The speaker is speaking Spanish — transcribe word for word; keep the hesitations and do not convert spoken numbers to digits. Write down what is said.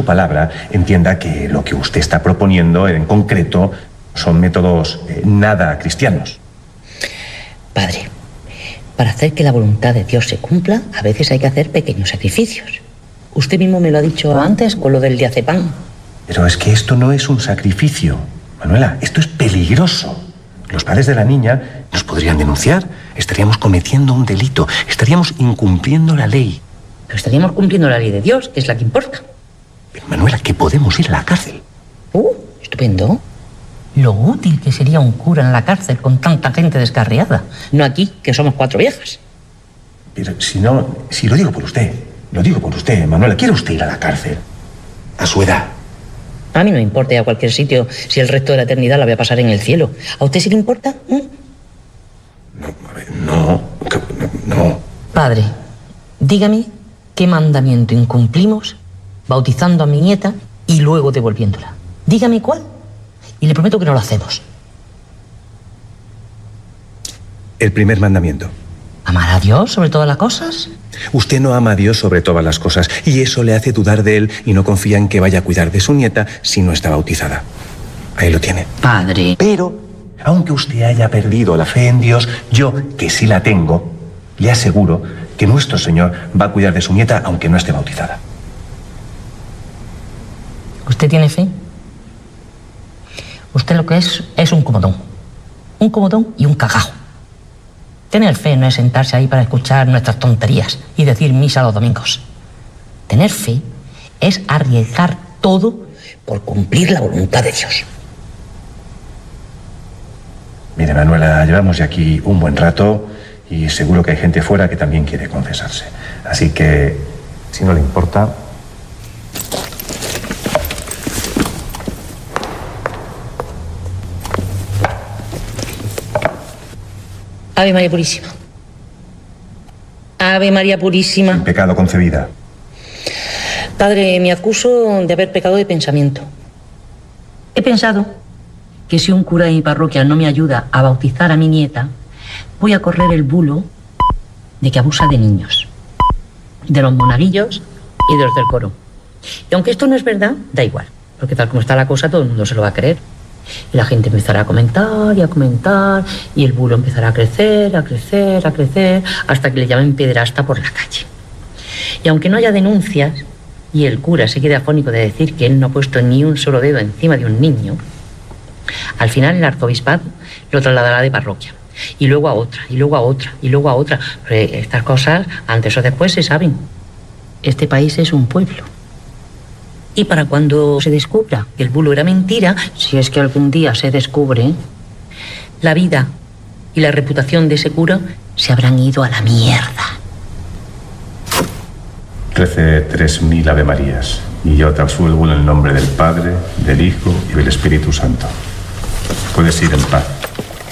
palabra, entienda que lo que usted está proponiendo en concreto son métodos eh, nada cristianos. Padre, para hacer que la voluntad de Dios se cumpla, a veces hay que hacer pequeños sacrificios. Usted mismo me lo ha dicho antes con lo del diazepam. Pero es que esto no es un sacrificio, Manuela, esto es peligroso. Los padres de la niña nos podrían denunciar, estaríamos cometiendo un delito, estaríamos incumpliendo la ley. Pero estaríamos cumpliendo la ley de Dios, que es la que importa. Pero Manuela, que podemos ir a la cárcel. Uh, estupendo. Lo útil que sería un cura en la cárcel con tanta gente descarriada. No aquí, que somos cuatro viejas. Pero si no, si lo digo por usted, lo digo por usted, Manuela, ¿quiere usted ir a la cárcel? A su edad. A mí no me importa ir a cualquier sitio si el resto de la eternidad la voy a pasar en el cielo. ¿A usted sí le importa? ¿Mm? No, a ver, no, no. Padre, dígame qué mandamiento incumplimos bautizando a mi nieta y luego devolviéndola. Dígame cuál y le prometo que no lo hacemos. El primer mandamiento. ¿Amar a Dios sobre todas las cosas? Usted no ama a Dios sobre todas las cosas y eso le hace dudar de él y no confía en que vaya a cuidar de su nieta si no está bautizada. Ahí lo tiene. Padre. Pero, aunque usted haya perdido la fe en Dios, yo, que sí la tengo, le aseguro que nuestro Señor va a cuidar de su nieta aunque no esté bautizada. ¿Usted tiene fe? Usted lo que es es un comodón. Un comodón y un cagajo. Tener fe no es sentarse ahí para escuchar nuestras tonterías y decir misa los domingos. Tener fe es arriesgar todo por cumplir la voluntad de Dios. Mire, Manuela, llevamos ya aquí un buen rato y seguro que hay gente fuera que también quiere confesarse. Así que, si no le importa... Ave María Purísima. Ave María Purísima. Sin pecado concebida. Padre, me acuso de haber pecado de pensamiento. He pensado que si un cura de mi parroquia no me ayuda a bautizar a mi nieta, voy a correr el bulo de que abusa de niños, de los monaguillos y de los del coro. Y aunque esto no es verdad, da igual, porque tal como está la cosa, todo el mundo se lo va a creer. Y la gente empezará a comentar y a comentar y el bulo empezará a crecer, a crecer, a crecer, hasta que le llamen pederasta por la calle. Y aunque no haya denuncias y el cura se quede afónico de decir que él no ha puesto ni un solo dedo encima de un niño, al final el arzobispado lo trasladará de parroquia. Y luego a otra, y luego a otra, y luego a otra. Pero estas cosas, antes o después, se saben. Este país es un pueblo. Y para cuando se descubra que el bulo era mentira, si es que algún día se descubre, la vida y la reputación de ese cura se habrán ido a la mierda. Trece tres mil Ave Marías y yo te absuelvo en el nombre del Padre, del Hijo y del Espíritu Santo. Puedes ir en paz.